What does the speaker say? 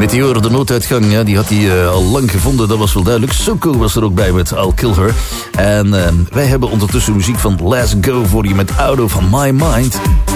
Meteor, de nooduitgang, ja, die had hij al lang gevonden, dat was wel duidelijk. Soko was er ook bij met I'll Kill Her. En wij hebben ondertussen muziek van Let's Go voor je met Out of My Mind.